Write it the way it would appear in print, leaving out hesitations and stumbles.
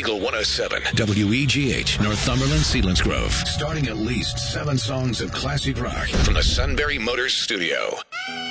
Eagle 107, WEGH, Northumberland, Selinsgrove. Starting at least 7 songs of classic rock from the Sunbury Motors Studio.